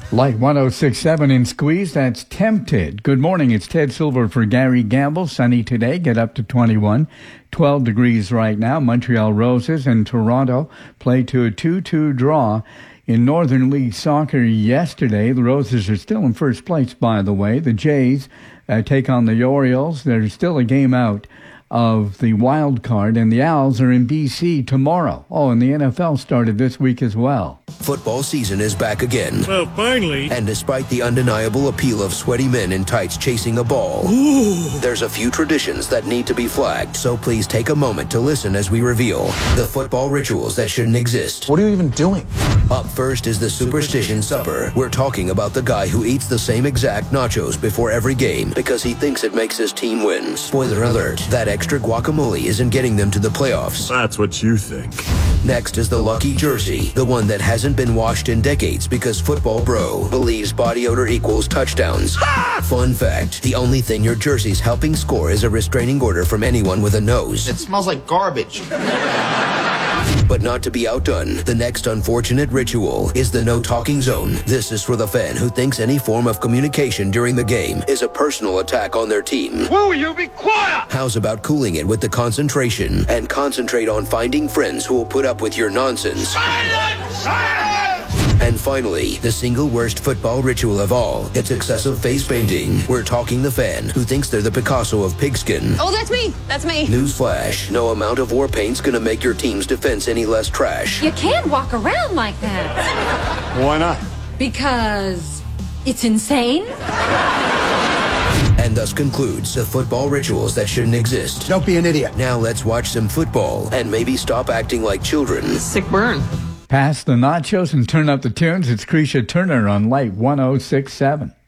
Light 106.7 in Squeeze, that's Tempted. Good morning, it's Ted Silver for Gary Gamble. Sunny today, get up to 21. 12 degrees right now. Montreal Roses and Toronto play to a 2-2 draw. In Northern League Soccer yesterday, the Roses are still in first place, by the way. The Jays take on the Orioles. There's still a game out of the wild card, and the Owls are in BC tomorrow. Oh, and the NFL started this week as well. Football season is back again. Well, finally. And despite the undeniable appeal of sweaty men in tights chasing a ball, there's a few traditions that need to be flagged. So please take a moment to listen as we reveal the football rituals that shouldn't exist. What are you even doing? Up first is the Superstition Supper. We're talking about the guy who eats the same exact nachos before every game because he thinks it makes his team win. Spoiler alert, that extra guacamole isn't getting them to the playoffs. That's what you think. Next is the lucky jersey, the one that hasn't been washed in decades because Football Bro believes body odor equals touchdowns. Fun fact, the only thing your jersey's helping score is a restraining order from anyone with a nose. It smells like garbage. But not to be outdone, the next unfortunate ritual is the no talking zone. This is for the fan who thinks any form of communication during the game is a personal attack on their team. Will you be quiet? How's about cooling it with the concentration and concentrate on finding friends who will put up with your nonsense? Silence! Silence! And finally, the single worst football ritual of all, it's excessive face painting. We're talking the fan who thinks they're the Picasso of pigskin. Oh, that's me. That's me. Newsflash, no amount of war paint's gonna make your team's defense any less trash. You can't walk around like that. Why not? Because it's insane. And thus concludes the football rituals that shouldn't exist. Don't be an idiot. Now let's watch some football and maybe stop acting like children. Sick burn. Pass the nachos and turn up the tunes. It's Krisha Turner on Light 106.7.